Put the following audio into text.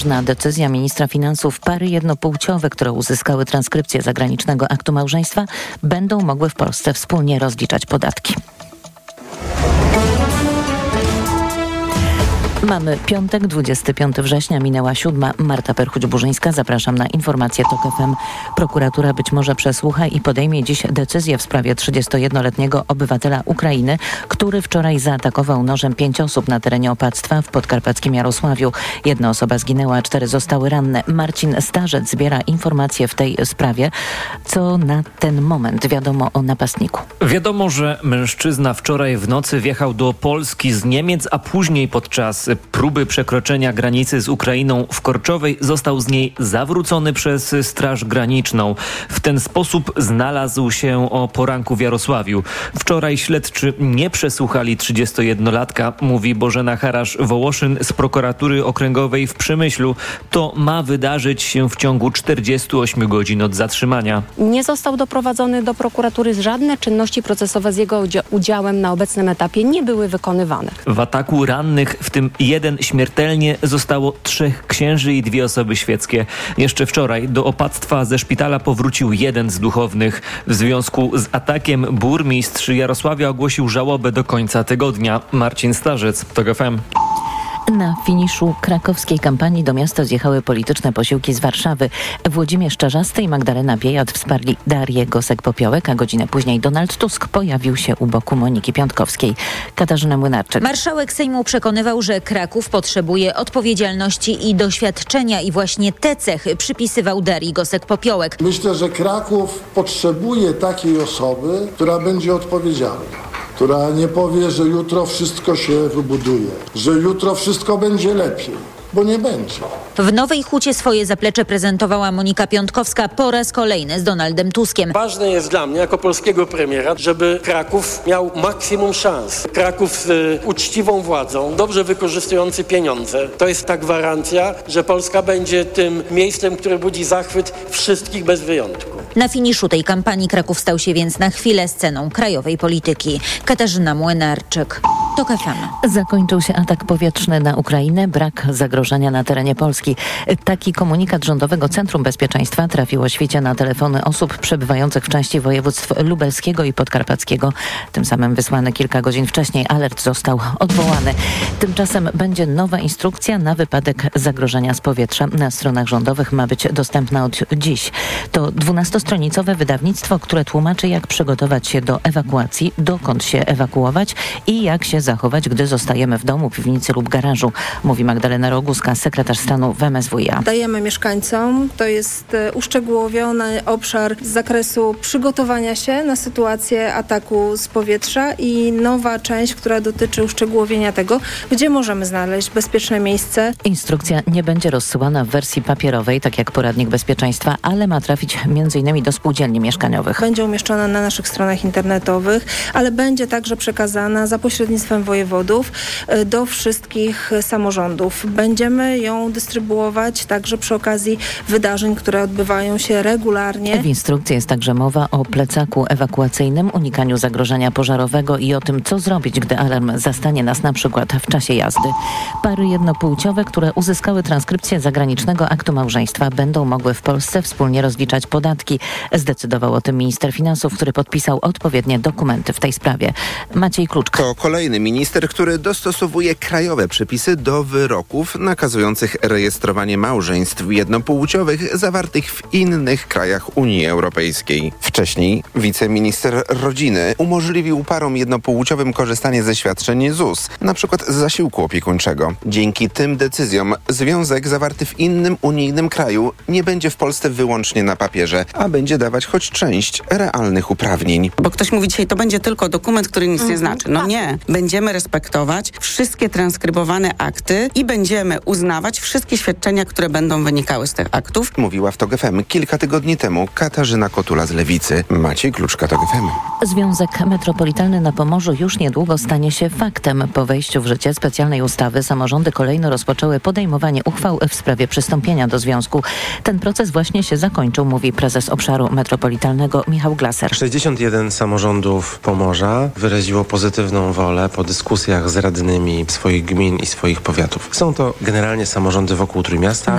Decyzja ministra finansów: pary jednopłciowe, które uzyskały transkrypcję zagranicznego aktu małżeństwa, będą mogły w Polsce wspólnie rozliczać podatki. Mamy piątek, 25 września, minęła 7. Marta Perchuć-Burzyńska. Zapraszam na informacje TOK FM. Prokuratura być może przesłucha i podejmie dziś decyzję w sprawie 31-letniego obywatela Ukrainy, który wczoraj zaatakował nożem 5 osób na terenie opactwa w podkarpackim Jarosławiu. 1 osoba zginęła, a 4 zostały ranne. Marcin Starzec zbiera informacje w tej sprawie. Co na ten moment wiadomo o napastniku? Wiadomo, że mężczyzna wczoraj w nocy wjechał do Polski z Niemiec, a później podczas próby przekroczenia granicy z Ukrainą w Korczowej został z niej zawrócony przez Straż Graniczną. W ten sposób znalazł się o poranku w Jarosławiu. Wczoraj śledczy nie przesłuchali 31-latka, mówi Bożena Harasz-Wołoszyn z prokuratury okręgowej w Przemyślu. To ma wydarzyć się w ciągu 48 godzin od zatrzymania. Nie został doprowadzony do prokuratury, żadne czynności procesowe z jego udziałem na obecnym etapie nie były wykonywane. W ataku rannych, w tym 1 śmiertelnie, zostało 3 księży i 2 osoby świeckie. Jeszcze wczoraj do opactwa ze szpitala powrócił 1 z duchownych. W związku z atakiem burmistrz Jarosławia ogłosił żałobę do końca tygodnia. Marcin Starzec, TOK FM. Na finiszu krakowskiej kampanii do miasta zjechały polityczne posiłki z Warszawy. Włodzimierz Czarzasty i Magdalena Biejat wsparli Darię Gosek-Popiołek, a godzinę później Donald Tusk pojawił się u boku Moniki Piątkowskiej. Katarzyna Młynarczyk. Marszałek Sejmu przekonywał, że Kraków potrzebuje odpowiedzialności i doświadczenia i właśnie te cechy przypisywał Darii Gosek-Popiołek. Myślę, że Kraków potrzebuje takiej osoby, która będzie odpowiedzialna, która nie powie, że jutro wszystko się wybuduje, że jutro wszystko będzie lepiej, bo nie będzie. W Nowej Hucie swoje zaplecze prezentowała Monika Piątkowska po raz kolejny z Donaldem Tuskiem. Ważne jest dla mnie jako polskiego premiera, żeby Kraków miał maksimum szans. Kraków z uczciwą władzą, dobrze wykorzystujący pieniądze. To jest ta gwarancja, że Polska będzie tym miejscem, które budzi zachwyt wszystkich bez wyjątku. Na finiszu tej kampanii Kraków stał się więc na chwilę sceną krajowej polityki. Katarzyna Młynarczyk, TOK FM. Zakończył się atak powietrzny na Ukrainę, brak zagrożenia na terenie Polski. Taki komunikat Rządowego Centrum Bezpieczeństwa trafił o świcie na telefony osób przebywających w części województw lubelskiego i podkarpackiego. Tym samym wysłany kilka godzin wcześniej alert został odwołany. Tymczasem będzie nowa instrukcja na wypadek zagrożenia z powietrza. Na stronach rządowych ma być dostępna od dziś. To 12-stronicowe wydawnictwo, które tłumaczy, jak przygotować się do ewakuacji, dokąd się ewakuować i jak się zachować, gdy zostajemy w domu, piwnicy lub garażu, mówi Magdalena Roguska, sekretarz stanu w MSWiA. Dajemy mieszkańcom, to jest uszczegółowiony obszar z zakresu przygotowania się na sytuację ataku z powietrza i nowa część, która dotyczy uszczegółowienia tego, gdzie możemy znaleźć bezpieczne miejsce. Instrukcja nie będzie rozsyłana w wersji papierowej, tak jak poradnik bezpieczeństwa, ale ma trafić m.in. do spółdzielni mieszkaniowych. Będzie umieszczona na naszych stronach internetowych, ale będzie także przekazana za pośrednictwem wojewodów do wszystkich samorządów. Będziemy ją dystrybuować także przy okazji wydarzeń, które odbywają się regularnie. W instrukcji jest także mowa o plecaku ewakuacyjnym, unikaniu zagrożenia pożarowego i o tym, co zrobić, gdy alarm zastanie nas na przykład w czasie jazdy. Pary jednopłciowe, które uzyskały transkrypcję zagranicznego aktu małżeństwa, będą mogły w Polsce wspólnie rozliczać podatki. Zdecydował o tym minister finansów, który podpisał odpowiednie dokumenty w tej sprawie. Maciej Kluczka. To kolejny minister, który dostosowuje krajowe przepisy do wyroków nakazujących rejestrowanie małżeństw jednopłciowych zawartych w innych krajach Unii Europejskiej. Wcześniej wiceminister rodziny umożliwił parom jednopłciowym korzystanie ze świadczeń ZUS, na przykład z zasiłku opiekuńczego. Dzięki tym decyzjom związek zawarty w innym unijnym kraju nie będzie w Polsce wyłącznie na papierze, a będzie dawać choć część realnych uprawnień. Bo ktoś mówi dzisiaj, to będzie tylko dokument, który nic nie znaczy. No nie. Będziemy respektować wszystkie transkrybowane akty i będziemy uznawać wszystkie świadczenia, które będą wynikały z tych aktów. Mówiła w TOK FM kilka tygodni temu Katarzyna Kotula z Lewicy. Maciej Kluczka, TOK FM. Związek Metropolitalny na Pomorzu już niedługo stanie się faktem. Po wejściu w życie specjalnej ustawy samorządy kolejno rozpoczęły podejmowanie uchwał w sprawie przystąpienia do związku. Ten proces właśnie się zakończył, mówi prezes obszaru metropolitalnego Michał Glaser. 61 samorządów Pomorza wyraziło pozytywną wolę po dyskusjach z radnymi swoich gmin i swoich powiatów. Są to generalnie samorządy wokół Trójmiasta.